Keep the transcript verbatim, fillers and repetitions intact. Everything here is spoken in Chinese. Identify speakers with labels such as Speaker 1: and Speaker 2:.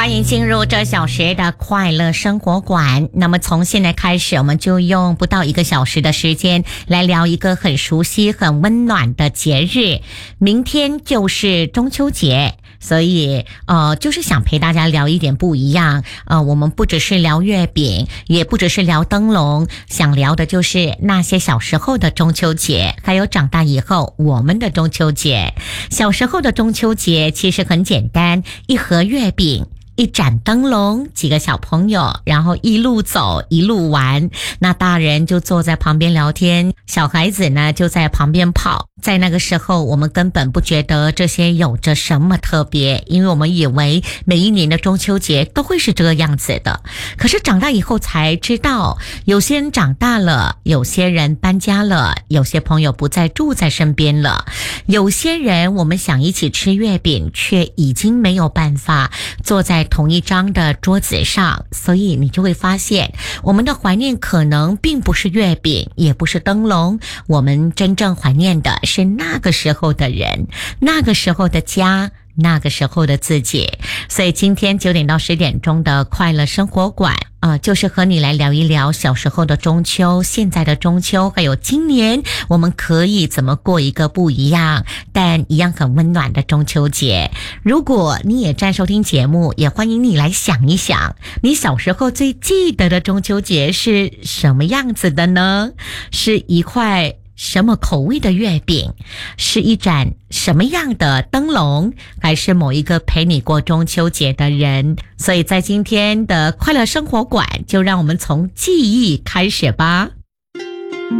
Speaker 1: 欢迎进入这小时的快乐生活馆。那么从现在开始，我们就用不到一个小时的时间来聊一个很熟悉、很温暖的节日。明天就是中秋节，所以呃，就是想陪大家聊一点不一样。呃，我们不只是聊月饼，也不只是聊灯笼，想聊的就是那些小时候的中秋节，还有长大以后我们的中秋节。小时候的中秋节其实很简单，一盒月饼，一盏灯笼，几个小朋友，然后一路走一路玩，那大人就坐在旁边聊天，小孩子呢就在旁边跑。在那个时候我们根本不觉得这些有着什么特别，因为我们以为每一年的中秋节都会是这个样子的。可是长大以后才知道，有些人长大了，有些人搬家了，有些朋友不再住在身边了，有些人我们想一起吃月饼，却已经没有办法坐在同一张的桌子上。所以你就会发现，我们的怀念可能并不是月饼，也不是灯笼，我们真正怀念的是那个时候的人，那个时候的家，那个时候的自己。所以今天九点到十点钟的快乐生活馆呃，就是和你来聊一聊小时候的中秋，现在的中秋，还有今年我们可以怎么过一个不一样但一样很温暖的中秋节。如果你也在收听节目，也欢迎你来想一想，你小时候最记得的中秋节是什么样子的呢？是一块什么口味的月饼，是一盏什么样的灯笼，还是某一个陪你过中秋节的人？所以在今天的快乐生活馆，就让我们从记忆开始吧。